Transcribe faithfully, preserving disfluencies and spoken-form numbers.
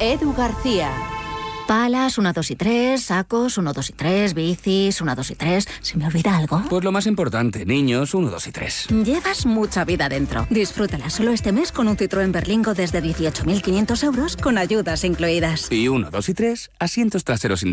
Edu García. Palas, uno, dos y tres, sacos, uno, dos y tres, bicis, uno, dos y tres. ¿Se me olvida algo? Pues lo más importante, niños, uno, dos y tres. Llevas mucha vida dentro. Disfrútala solo este mes con un Citroën Berlingo desde dieciocho mil quinientos euros con ayudas incluidas. Y uno, dos y tres, asientos traseros individuales.